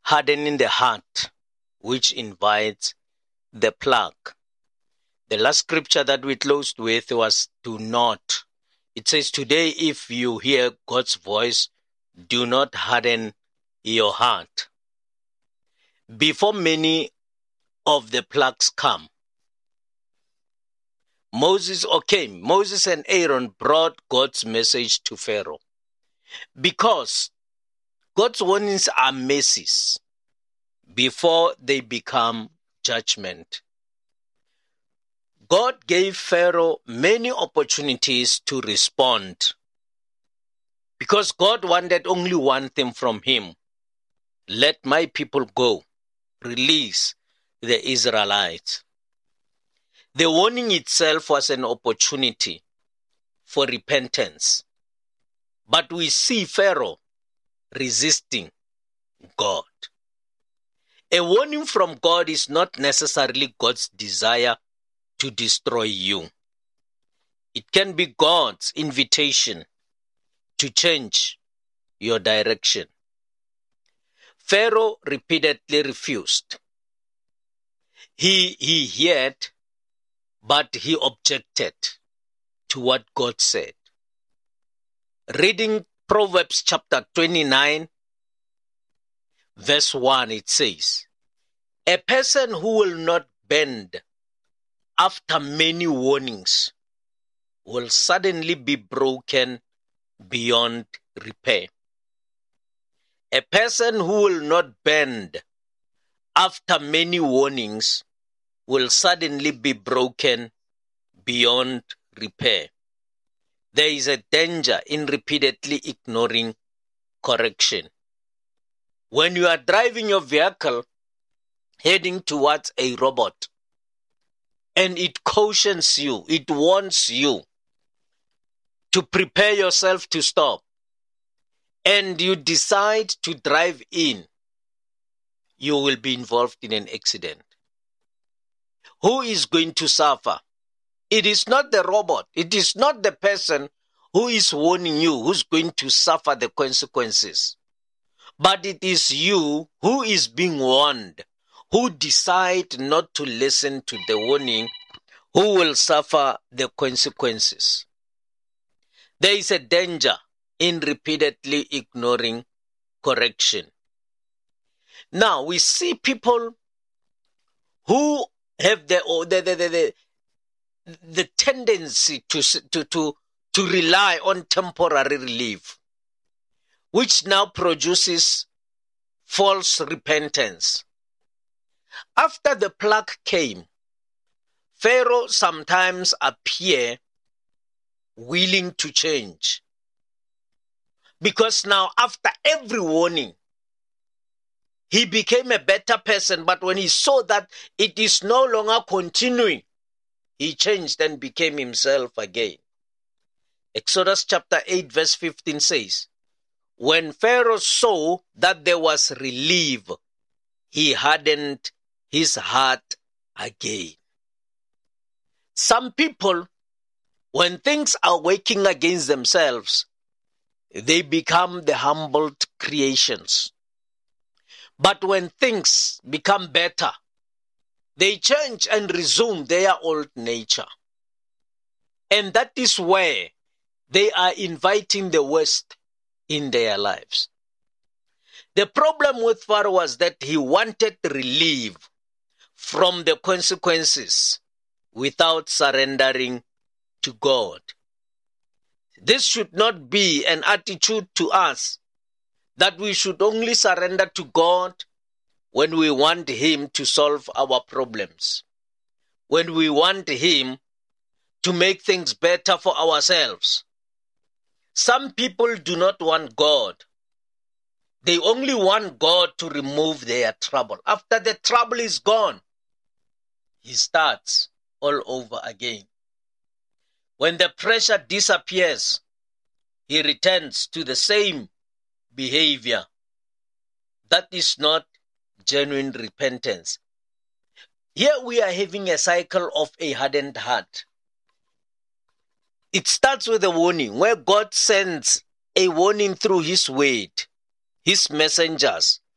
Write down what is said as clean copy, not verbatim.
hardening the heart, which invites the plague. The last scripture that we closed with was do not. It says, today if you hear God's voice, do not harden your heart. Before many of the plagues come, Moses and Aaron brought God's message to Pharaoh. Because God's warnings are mercies before they become judgment. God gave Pharaoh many opportunities to respond because God wanted only one thing from him. Let my people go. Release the Israelites. The warning itself was an opportunity for repentance. But we see Pharaoh resisting God. A warning from God is not necessarily God's desire to destroy you. It can be God's invitation to change your direction. Pharaoh repeatedly refused. He heard, but he objected to what God said. Reading Proverbs chapter 29, verse 1, it says, a person who will not bend after many warnings will suddenly be broken beyond repair. A person who will not bend after many warnings will suddenly be broken beyond repair. There is a danger in repeatedly ignoring correction. When you are driving your vehicle heading towards a robot and it cautions you, it warns you to prepare yourself to stop, and you decide to drive in, you will be involved in an accident. Who is going to suffer? It is not the robot. It is not the person who is warning you who's going to suffer the consequences. But it is you who is being warned, who decide not to listen to the warning, who will suffer the consequences. There is a danger in repeatedly ignoring correction. Now, we see people who have the tendency to rely on temporary relief, which now produces false repentance. After the plague came, Pharaoh sometimes appeared willing to change. Because now, after every warning, he became a better person, but when he saw that it is no longer continuing, he changed and became himself again. Exodus chapter 8 verse 15 says, when Pharaoh saw that there was relief, he hardened his heart again. Some people, when things are working against themselves, they become the humbled creations. But when things become better, they change and resume their old nature. And that is where they are inviting the worst in their lives. The problem with Pharaoh was that he wanted relief from the consequences without surrendering to God. This should not be an attitude to us, that we should only surrender to God when we want Him to solve our problems, when we want Him to make things better for ourselves. Some people do not want God. They only want God to remove their trouble. After the trouble is gone, He starts all over again. When the pressure disappears, he returns to the same behavior. That is not genuine repentance. Here we are having a cycle of a hardened heart. It starts with a warning, where God sends a warning through His word, His messengers,